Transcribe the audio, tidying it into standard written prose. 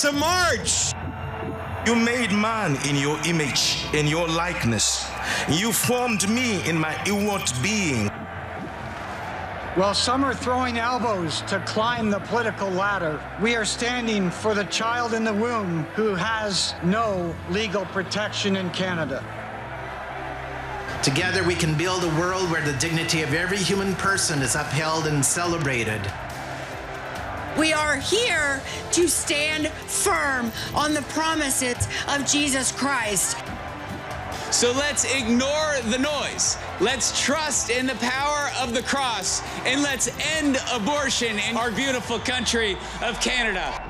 a march. You made man in your image, in your likeness. You formed me in my inward being. While some are throwing elbows to climb the political ladder, we are standing for the child in the womb who has no legal protection in Canada. Together we can build a world where the dignity of every human person is upheld and celebrated. We are here to stand firm on the promises of Jesus Christ. So let's ignore the noise. Let's trust in the power of the cross, and let's end abortion in our beautiful country of Canada.